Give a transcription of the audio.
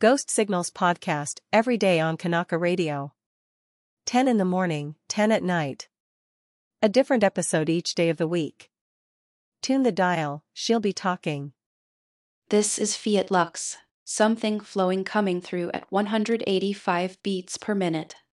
Ghost Signals podcast every day on Kanaka Radio. 10 in the morning, 10 at night. A different episode each day of the week. Tune the dial, she'll be talking. This is Fiat Lux, something flowing coming through at 185 beats per minute.